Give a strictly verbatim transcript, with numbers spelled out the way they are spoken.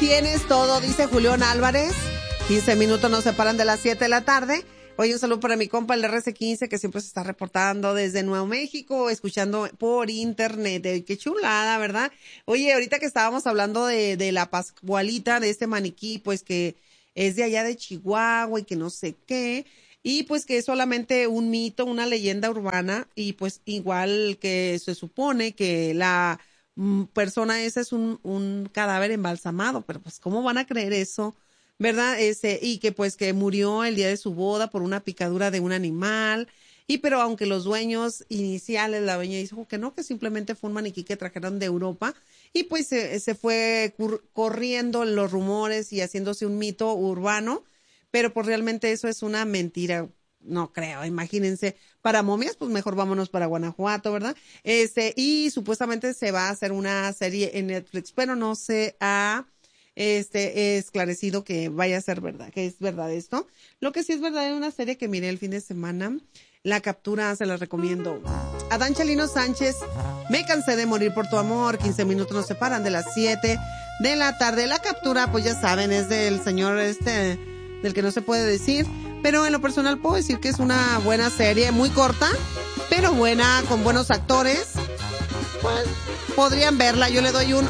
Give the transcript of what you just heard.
tienes todo, dice Julián Álvarez. quince minutos nos separan de las siete de la tarde. Oye, un saludo para mi compa, el R C quince, que siempre se está reportando desde Nuevo México, escuchando por internet. Eh, qué chulada, ¿verdad? Oye, ahorita que estábamos hablando de, de la Pascualita, de este maniquí, pues que es de allá de Chihuahua y que no sé qué, y pues que es solamente un mito, una leyenda urbana, y pues igual que se supone que la mm, persona esa es un, un cadáver embalsamado, pero pues ¿cómo van a creer eso? ¿Verdad? Ese, y que pues que murió el día de su boda por una picadura de un animal, y pero aunque los dueños iniciales, la dueña dijo que no, que simplemente fue un maniquí que trajeron de Europa, y pues se, se fue cur- corriendo los rumores y haciéndose un mito urbano, pero pues realmente eso es una mentira, no creo, imagínense, para momias, pues mejor vámonos para Guanajuato, ¿verdad? Este, y supuestamente se va a hacer una serie en Netflix, pero no se ha este esclarecido que vaya a ser verdad, que es verdad esto. Lo que sí es verdad es una serie que miré el fin de semana, La Captura, se la recomiendo. Adán Chalino Sánchez, Me cansé de morir por tu amor, quince minutos nos separan de las siete de la tarde. La Captura, pues ya saben, es del señor este, del que no se puede decir, pero en lo personal puedo decir que es una buena serie, muy corta, pero buena, con buenos actores. Pues podrían verla, yo le doy un